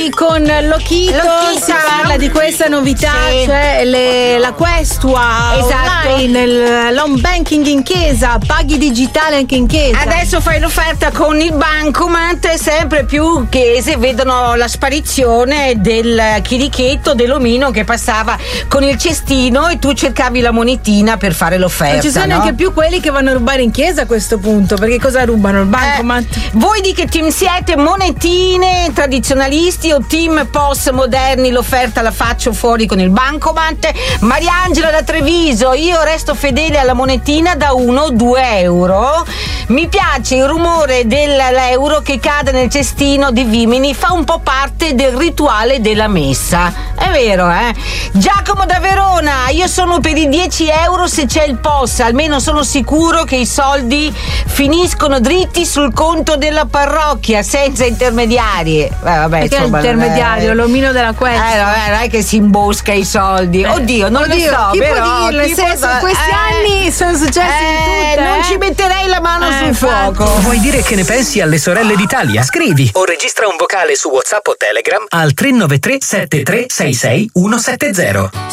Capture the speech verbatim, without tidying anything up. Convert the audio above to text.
poi con Lokito, Lokito si parla di questa novità, sì. cioè le, la Questua, esatto. online, il l'home banking in chiesa, paghi digitale anche in chiesa. Adesso fai l'offerta con il bancomat e sempre più chiese vedono la sparizione del chirichetto, dell'omino che passava con il cestino e tu cercavi la monetina per fare l'offerta. Non ci sono no? neanche più quelli che vanno a rubare in chiesa a questo punto, perché cosa rubano? Il bancomat? Eh, voi di che team siete? Monetine, tradizionalisti o team post moderni? L'offerta la faccio fuori con il bancomat. Mariangela da Treviso, io resto fedele alla monetina da uno o due euro. Mi piace il rumore dell'euro che cade nel cestino di Vimini, fa un po' parte del rituale della messa. È vero, eh? Giacomo da Verona, io sono per i dieci euro se c'è il P O S, almeno sono sicuro che i soldi finiscono dritti sul conto della parrocchia senza intermediari. Eh, vabbè, perché insomma, è l'intermediario, eh, l'omino della Questua. Eh, vabbè, non è che si imbosca i soldi. Oddio, non Oddio, lo so, chi però può dirlo? chi Se può- su questi eh, anni sono successi eh, di tutte, non eh? ci metterei la mano Eh, sul infatti. fuoco. Vuoi dire che ne pensi alle sorelle d'Italia? Scrivi o registra un vocale su WhatsApp o Telegram al tre nove tre sette tre sei sei uno sette zero.